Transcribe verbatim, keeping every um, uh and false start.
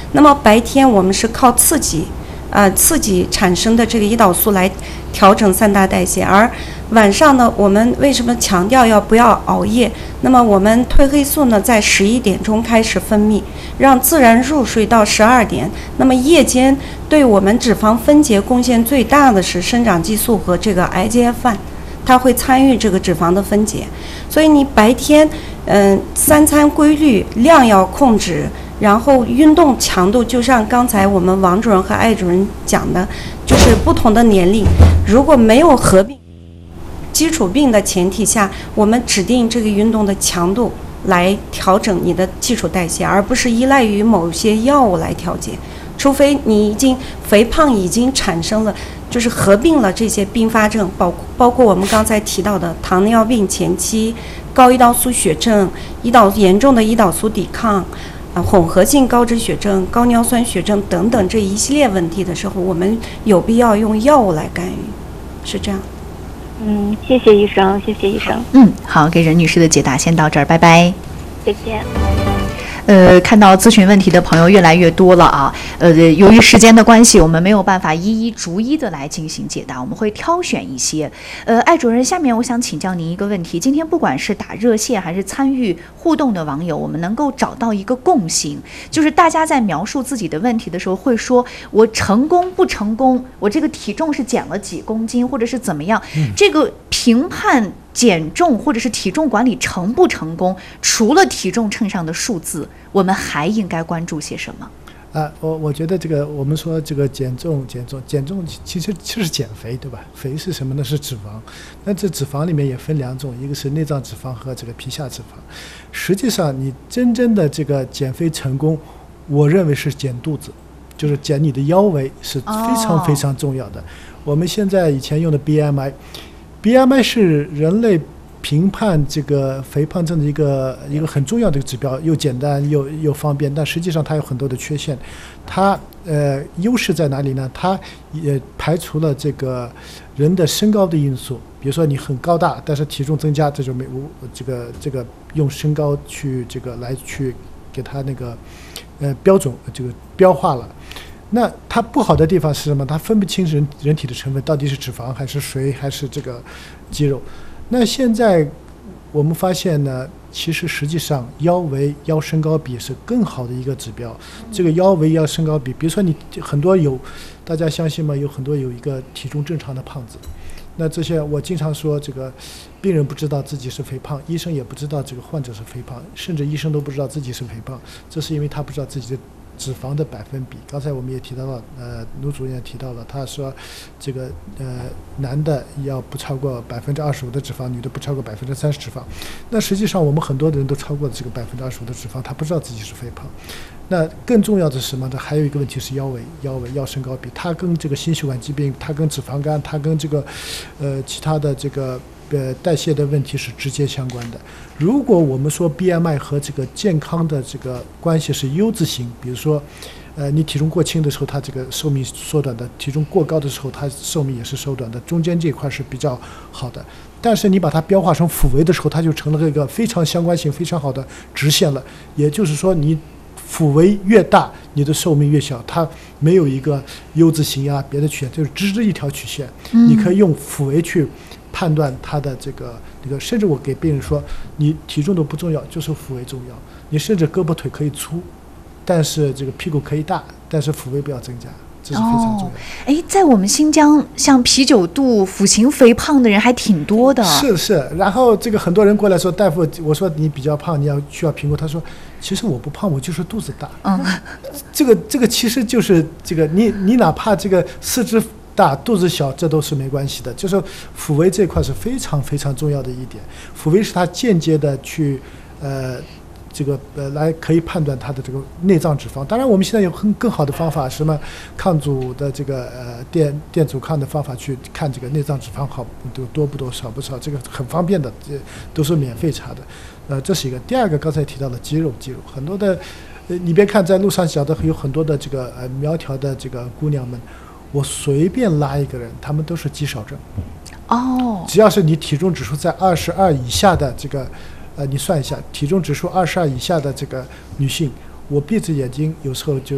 那么白天我们是靠刺激，呃，刺激产生的这个胰岛素来调整三大代谢，而晚上呢，我们为什么强调要不要熬夜？那么我们褪黑素呢，在十一点钟开始分泌，让自然入睡到十二点。那么夜间对我们脂肪分解贡献最大的是生长激素和这个 I G F 一，它会参与这个脂肪的分解。所以你白天，嗯、呃，三餐规律，量要控制。然后运动强度，就像刚才我们王主任和艾主任讲的，就是不同的年龄，如果没有合并基础病的前提下，我们指定这个运动的强度来调整你的基础代谢，而不是依赖于某些药物来调节。除非你已经肥胖已经产生了，就是合并了这些并发症，包包括我们刚才提到的糖尿病前期、高胰岛素血症、胰岛严重的胰岛素抵抗。啊，混合性高脂血症、高尿酸血症等等这一系列问题的时候，我们有必要用药物来干预，是这样。 嗯，谢谢医生，谢谢医生。 嗯，好，给任女士的解答先到这儿，拜拜。 再见。 呃，看到咨询问题的朋友越来越多了啊，呃，由于时间的关系，我们没有办法一一逐一的来进行解答，我们会挑选一些。呃，艾主任，下面我想请教您一个问题：今天不管是打热线还是参与互动的网友，我们能够找到一个共性，就是大家在描述自己的问题的时候，会说我成功不成功，我这个体重是减了几公斤，或者是怎么样？嗯、这个评判减重或者是体重管理成不成功，除了体重秤上的数字，我们还应该关注些什么？ 啊，我我觉得这个我们说这个减重减重减重其实就是减肥，对吧？肥是什么呢？是脂肪。那这脂肪里面也分两种，一个是内脏脂肪和这个皮下脂肪。实际上你真正的这个减肥成功，我认为是减肚子，就是减你的腰围是非常非常重要的。哦、我们现在以前用的 B M I。B M I 是人类评判这个肥胖症的一个一个很重要的指标，又简单又又方便，但实际上它有很多的缺陷。它呃优势在哪里呢？它也排除了这个人的身高的因素，比如说你很高大，但是体重增加，这就没这个这个用身高去这个来去给它那个呃标准这个标化了。那它不好的地方是什么？它分不清人人体的成分到底是脂肪还是水还是这个肌肉。那现在我们发现呢，其实实际上腰围腰身高比是更好的一个指标。这个腰围腰身高比，比如说你很多有大家相信吗？有很多有一个体重正常的胖子。那这些我经常说，这个病人不知道自己是肥胖，医生也不知道这个患者是肥胖，甚至医生都不知道自己是肥胖，这是因为他不知道自己的脂肪的百分比。刚才我们也提到了，呃，卢主任也提到了，他说，这个呃，男的要不超过百分之二十五的脂肪，女的不超过百分之三十脂肪。那实际上我们很多的人都超过了这个百分之二十五的脂肪，他不知道自己是肥胖。那更重要的是什么呢？还有一个问题是腰围，腰围腰身高比，它跟这个心血管疾病，它跟脂肪肝，它跟这个，呃，其他的这个。呃，代谢的问题是直接相关的。如果我们说 B M I 和这个健康的这个关系是 U 字形，比如说，呃，你体重过轻的时候，它这个寿命缩短的；体重过高的时候，它寿命也是缩短的。中间这一块是比较好的。但是你把它标化成腹围的时候，它就成了一个非常相关性非常好的直线了。也就是说，你腹围越大，你的寿命越小。它没有一个 U 字形呀、别的曲线，就是直直一条曲线。嗯、你可以用腹围去判断他的这个这个，甚至我给病人说，你体重都不重要，就是腹围重要。你甚至胳膊腿可以粗，但是这个屁股可以大，但是腹围不要增加，这是非常重要的。 哎、哦，在我们新疆，像啤酒肚、腹型肥胖的人还挺多的。 是是，然后这个很多人过来说，大夫，我说你比较胖，你要需要评估。他说，其实我不胖，我就是肚子大。嗯，这个这个其实就是这个，你你哪怕这个四肢大肚子小，这都是没关系的。就是腹围这块是非常非常重要的一点，腹围是它间接的去呃这个呃来可以判断它的这个内脏脂肪。当然我们现在有更更好的方法，什么抗阻的这个呃电电阻抗的方法去看这个内脏脂肪好多不多少不少，这个很方便的，这都是免费查的。呃，这是一个。第二个，刚才提到了肌肉，肌肉很多的，呃，你别看在路上小的有很多的这个呃苗条的这个姑娘们。我随便拉一个人，他们都是肌少症。 哦， 只要是你体重指数在二十二以下的这个，呃，你算一下，体重指数二十二以下的这个女性，我闭着眼睛有时候就